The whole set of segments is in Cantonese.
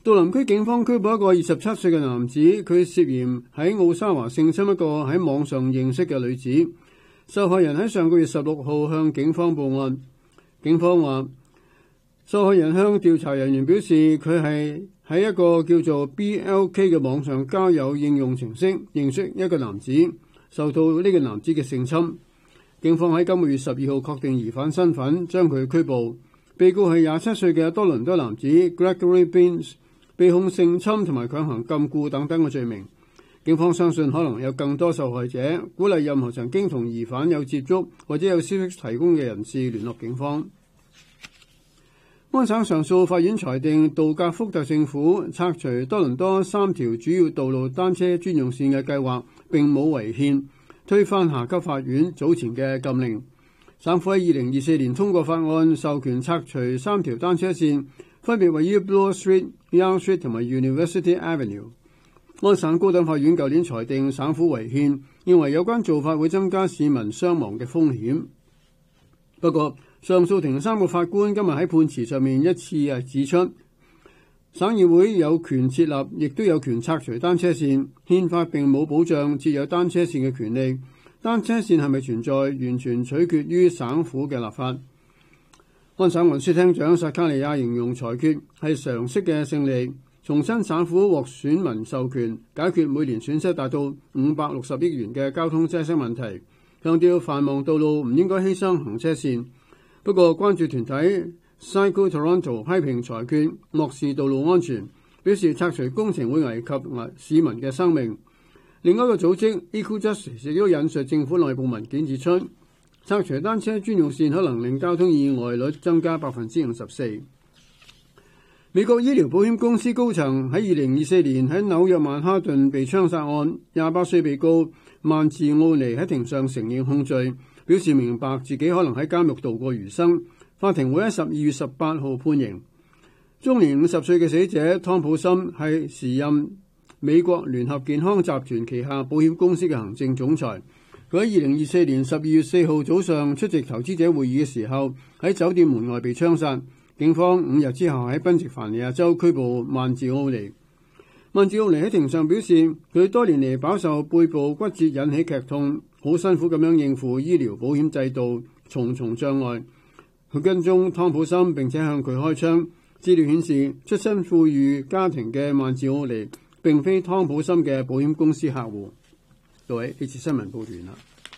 杜林區警方拘捕一個27歲嘅男子，佢涉嫌喺奧沙華性侵一個喺網上認識嘅女子。受害人喺上個月16號向警方報案。警方話，受害人向調查人員表示，佢係喺一個叫做 BLK 嘅網上交友應用程式認識一個男子，受到呢個男子嘅性侵。警方喺今個月12號確定疑犯身份，將佢拘捕。被告係27歲嘅多倫多男子 Gregory Beans， 被控性侵同埋強行禁錮等嘅罪名。警方相信可能有更多受害者，鼓勵任何曾經同疑犯有接觸或者有消息提供嘅人士聯絡警方。安省上訴法院裁定杜格福特政府拆除多倫多3條主要道路單車專用線嘅計劃並冇違憲，推翻下級法院早前嘅禁令。省府喺2024年通過法案，授權拆除3條單車線，分別位於 Bloor Street、Yonge Street 同埋 University Avenue。安省高等法院舊年裁定省府違憲，認為有關做法會增加市民傷亡嘅風險。不過，上訴庭3個法官今日喺判詞上面一次指出，省議會有權設立，亦都有權拆除單車線。憲法並冇保障設有單車線嘅權利。單車線係咪存在，完全取決於省府嘅立法。安省運輸廳長薩卡利亞形容裁決係常識嘅勝利，重申省府獲選民授權解決每年損失達到560億元嘅交通擠塞問題，強調繁忙道路唔應該犧牲行車線。不過，關注團體 Cycle Toronto 批評裁決漠視道路安全，表示拆除工程會危及市民嘅生命。另一個組織 Equal Justice 亦都引述政府內部文件指出，拆除單車專用線可能令交通意外率增加54%。美國醫療保險公司高層喺2024年喺紐約曼哈頓被槍殺案，28歲被告曼治奧尼喺庭上承認控罪，表示明白自己可能喺監獄度過餘生。法庭會喺12月18號判刑。終年50歲嘅死者湯普森係時任美國聯合健康集團旗下保險公司嘅行政總裁。佢喺2024年12月4號早上出席投資者會議嘅時候，喺酒店門外被槍殺。警方5日之後喺賓夕凡尼亞州拘捕曼治奧尼。曼治奧尼喺庭上表示，佢多年嚟飽受背部骨折引起劇痛，好辛苦咁樣應付醫療保險制度重重障礙。佢跟蹤湯普森並且向佢開槍。資料顯示，出身富裕家庭嘅曼治奧尼並非湯普森嘅保險公司客戶。各位，呢次新聞報完啦。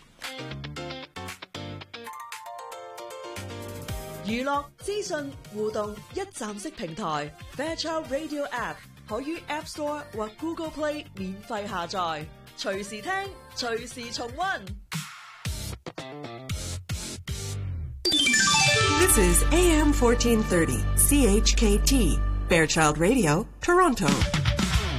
娛樂資訊互動一站式平台 Fairchild Radio App 可於 App Store 或 Google Play 免費下載，隨時聽，隨時重溫。 This is AM 1430 CHKT Fairchild Radio, Toronto.